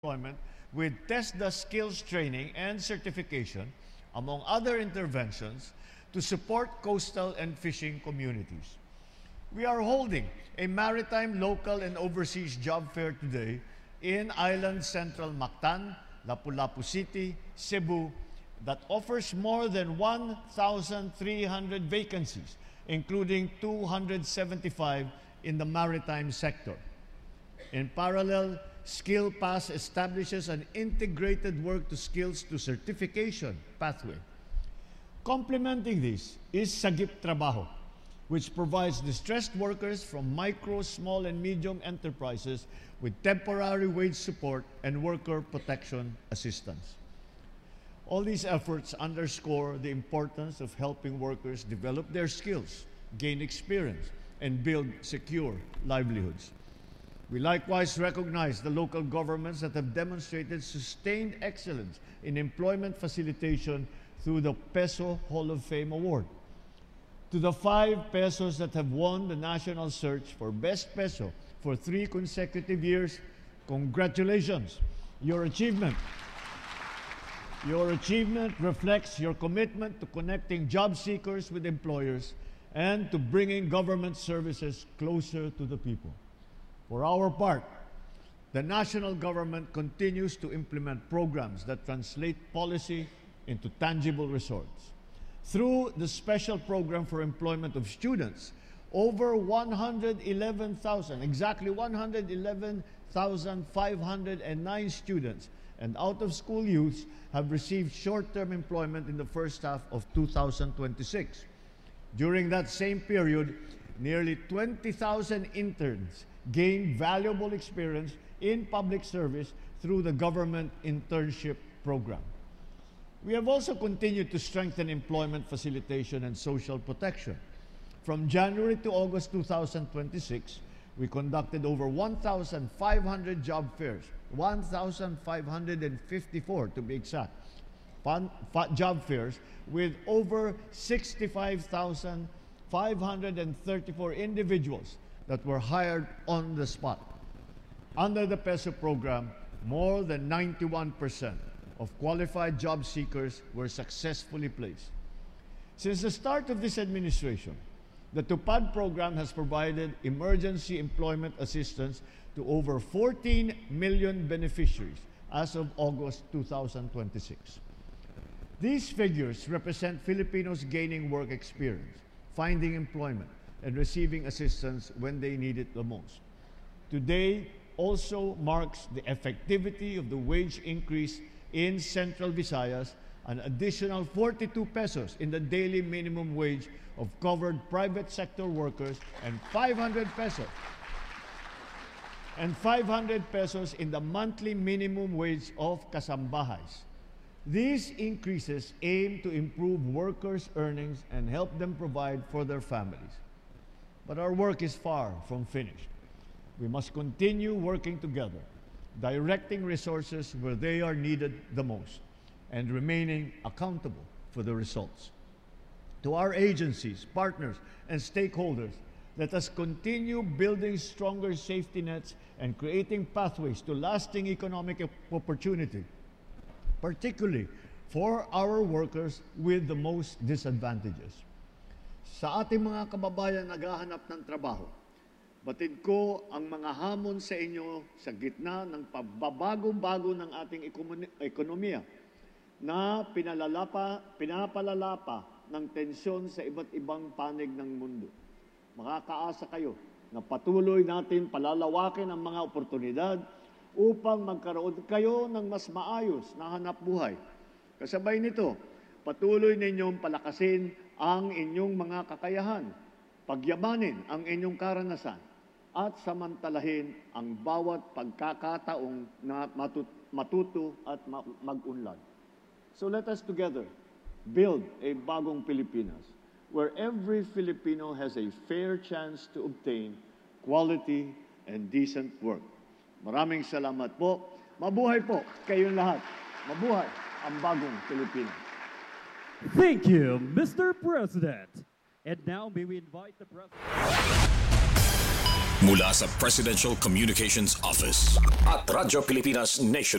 employment with TESDA skills training and certification, among other interventions, to support coastal and fishing communities. We are holding a maritime, local, and overseas job fair today in Island Central Mactan, Lapu-Lapu City, Cebu, that offers more than 1,300 vacancies, including 275 in the maritime sector. In parallel, SkillPass establishes an integrated work to skills to certification pathway. Complementing this is Sagip Trabaho, which provides distressed workers from micro, small, and medium enterprises with temporary wage support and worker protection assistance. All these efforts underscore the importance of helping workers develop their skills, gain experience, and build secure livelihoods. We likewise recognize the local governments that have demonstrated sustained excellence in employment facilitation through the Peso Hall of Fame Award. To the 5 pesos that have won the national search for Best Peso for 3 consecutive years, congratulations. Your achievement reflects your commitment to connecting job seekers with employers and to bringing government services closer to the people. For our part, the national government continues to implement programs that translate policy into tangible results. Through the special program for employment of students, over 111,000, exactly 111,509 students and out-of-school youths have received short-term employment in the first half of 2026. During that same period, nearly 20,000 interns gained valuable experience in public service through the government internship program. We have also continued to strengthen employment facilitation and social protection. From January to August 2026, we conducted over 1,500 job fairs, 1,554 to be exact, job fairs with over 65,534 individuals that were hired on the spot. Under the PESO program, more than 91% of qualified job seekers were successfully placed. Since the start of this administration, the TUPAD program has provided emergency employment assistance to over 14 million beneficiaries as of August 2026. These figures represent Filipinos gaining work experience, finding employment, and receiving assistance when they need it the most. Today also marks the effectivity of the wage increase in Central Visayas, an additional 42 pesos in the daily minimum wage of covered private sector workers and 500 pesos in the monthly minimum wage of kasambahays. These increases aim to improve workers' earnings and help them provide for their families. But our work is far from finished. We must continue working together, directing resources where they are needed the most, and remaining accountable for the results. To our agencies, partners, and stakeholders, let us continue building stronger safety nets and creating pathways to lasting economic opportunity, particularly for our workers with the most disadvantages. Sa ating mga kababayan naghahanap ng trabaho, batid ko ang mga hamon sa inyo sa gitna ng pagbabago-bago ng ating ekonomiya na pinapalala pa ng tensyon sa iba't ibang panig ng mundo. Makakaasa kayo na patuloy natin palalawakin ang mga oportunidad upang magkaroon kayo ng mas maayos na hanapbuhay. Kasabay nito, patuloy ninyong palakasin ang inyong mga kakayahan, pagyamanin ang inyong karanasan, at samantalahin ang bawat pagkakataong na matuto at mag-unlad. So let us together build a bagong Pilipinas where every Filipino has a fair chance to obtain quality and decent work. Maraming salamat po. Mabuhay po kayong lahat. Mabuhay ang bagong Pilipinas. Thank you, Mr. President. And now may we invite the President. Mula sa Presidential Communications Office at Radyo Pilipinas Nation.